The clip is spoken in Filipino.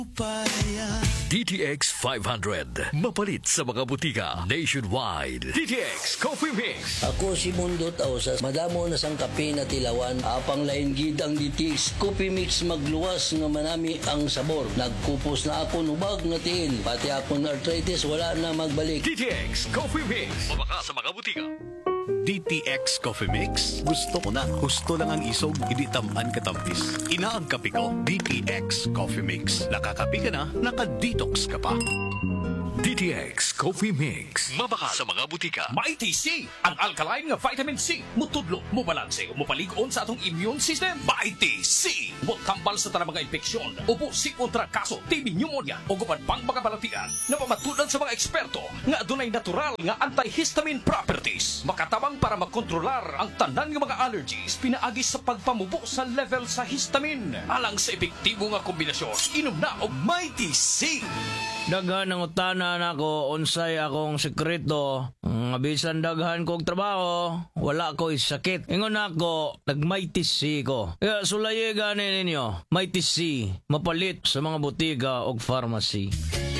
DTX 500. Mapalit sa mga butika nationwide. DTX Coffee Mix. Ako si Mundo Tausas, madamo na sang kape na tilawan, apang lain gid ang DTX Coffee Mix magluwas nga manami ang sabor. Nagkupos na ako nubag nga tiil, pati akong arthritis wala na magbalik. DTX Coffee Mix. Mabaka sa mga butika. DTX Coffee Mix. Gusto ko na. Gusto lang ang isog, hindi taman katampis. Ina ang kape ko, DTX Coffee Mix. Nakakape ka na, naka-detox ka pa. DTX Coffee Mix. Mabaka sa mga butika. Mighty C, ang alkaline nga vitamin C. Mutudlo, mubalanse, mupalig-on sa atong immune system. Mighty C, mutambal sa tanang mga infeksyon. Upo si kontra kaso, TB pneumonia, o gupan pang mga balatian. Napamatudan sa mga eksperto nga adunay natural nga antihistamine properties. Makatabang para makontrolar ang tanan nga mga allergies pinaagi sa pagpamubo sa level sa histamine. Alang sa epektibo nga kombinasyon, inom na og Mighty C. Daghan ang utana nako unsay akong sekreto. Bisan daghan kog trabaho, wala ko sakit. Ingon ako, nag-Mighty C ko. Kaya sulaye gani ninyo, Mighty C, mapalit sa mga butika o pharmacy.